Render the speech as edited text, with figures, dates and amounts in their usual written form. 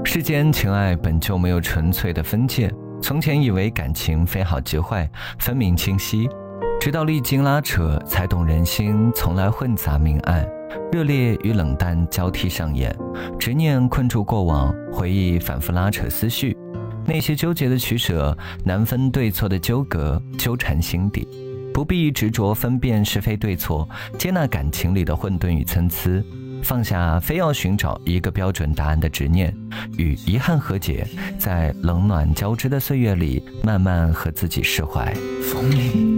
世间情爱本就没有纯粹的分界，从前以为感情非好即坏，分明清晰，直到历经拉扯，才懂人心从来混杂明暗，热烈与冷淡交替上演，执念困住过往，回忆反复拉扯思绪，那些纠结的取舍，难分对错的纠葛纠缠心底。不必执着分辨是非对错，接纳感情里的混沌与参差，放下非要寻找一个标准答案的执念，与遗憾和解，在冷暖交织的岁月里慢慢和自己释怀。 风里